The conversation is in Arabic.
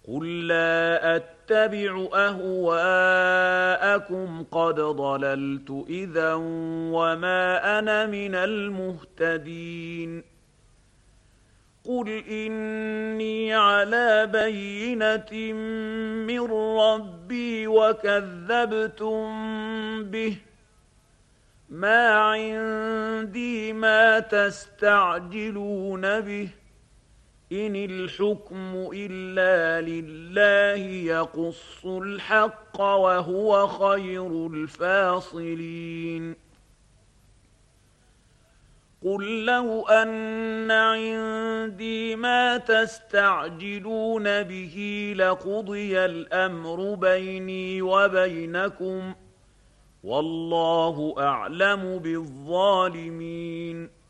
قُل لَّا أَتَّبِعُ أَهْوَاءَكُمْ قَدْ ضَلَلْتُ إِذًا وَمَا أَنَا مِنَ الْمُهْتَدِينَ قُلْ إِنِّي عَلَىٰ بَيِّنَةٍ مِّن رَّبِّي وَكَذَّبْتُم بِهِ ۚ مَا عِندِي مَا تَسْتَعْجِلُونَ بِهِ ۚ إِنِ الْحُكْمُ إِلَّا لِلَّهِ يَقُصُّ الْحَقَّ ۖ وَهُوَ خَيْرُ الْفَاصِلِينَ قُل لَّوْ أَنَّ عِندِي مَا تَسْتَعْجِلُونَ بِهِ لَقُضِيَ الْأَمْرُ بَيْنِي وَبَيْنَكُمْ ۗ وَاللَّهُ أَعْلَمُ بِالظَّالِمِينَ